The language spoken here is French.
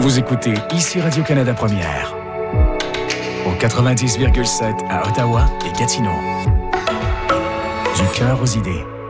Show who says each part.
Speaker 1: Vous écoutez ici Radio-Canada Première, au 90,7 à Ottawa et Gatineau. Du cœur aux idées.